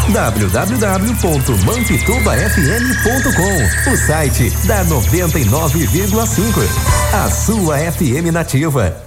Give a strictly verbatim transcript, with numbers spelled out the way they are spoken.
w w w ponto mampituba f m ponto com, o site da noventa e nove vírgula cinco, a sua F M nativa.